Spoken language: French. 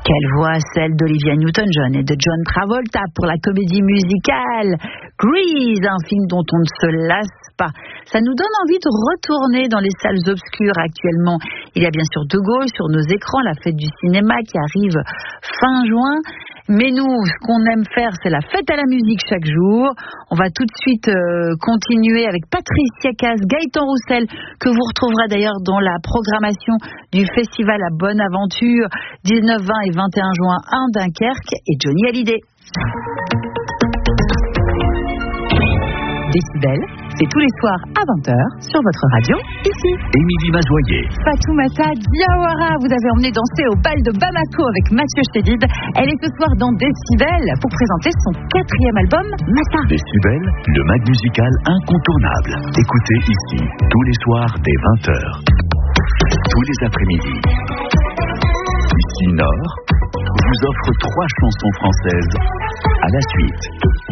Quelle voix, celle d'Olivia Newton-John et de John Travolta pour la comédie musicale Grease, un film dont on ne se lasse pas. Ça nous donne envie de retourner dans les salles obscures actuellement. Il y a bien sûr De Gaulle sur nos écrans, la fête du cinéma qui arrive fin juin. Mais nous, ce qu'on aime faire, c'est la fête à la musique chaque jour. On va tout de suite continuer avec Patricia Cass, Gaëtan Roussel, que vous retrouverez d'ailleurs dans la programmation du festival à Bonne Aventure, 19, 20 et 21 juin à Dunkerque, et Johnny Hallyday. Décibel, c'est tous les soirs à 20h sur votre radio, ici. Émilie Mazoyer. Fatoumata Diawara, vous avez emmené danser au bal de Bamako avec Mathieu Chédid. Elle est ce soir dans Décibel pour présenter son 4e album, Mata. Décibel, le mag musical incontournable. Écoutez ici, tous les soirs dès 20h. Tous les après-midi. Ici Nord vous offre 3 chansons françaises à la suite.